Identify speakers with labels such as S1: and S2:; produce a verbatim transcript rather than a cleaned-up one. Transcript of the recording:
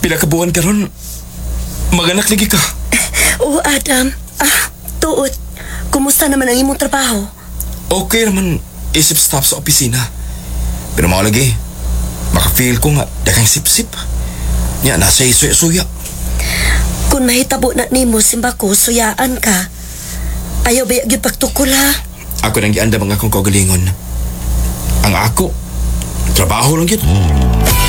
S1: Pila ka buwan karon, maganak lagi ka.
S2: Oo, Adam. Ah, tuot. Kumusta naman ang imong trabaho?
S1: Okay naman isip stop sa opisina. Pero mga lagi, maka-feel ko nga dakang sip-sip. Nya, nasa isuya-suya.
S2: Kung mahitabo na nimo simbako, suyaan ka. Ayaw ba yung pagtukol ha?
S1: Ako nang gianda mga akong kagalingon. Ang ako, trabaho lang yun.